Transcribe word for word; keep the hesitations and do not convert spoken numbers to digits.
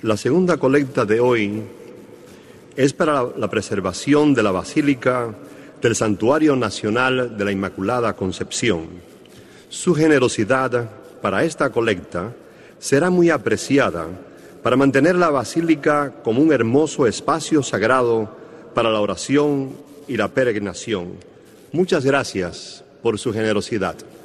La segunda colecta de hoy es para la preservación de la Basílica del Santuario Nacional de la Inmaculada Concepción. Su generosidad para esta colecta será muy apreciada para mantener la Basílica como un hermoso espacio sagrado para la oración y la peregrinación. Muchas gracias por su generosidad.